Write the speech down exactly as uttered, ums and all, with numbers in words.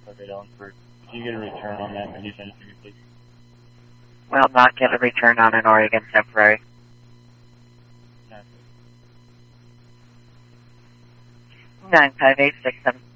five eight Ellensburg. Can you get a return on that? Can you send it to me, please? Will not get a return on an Oregon temporary. No. nine five eight six seven.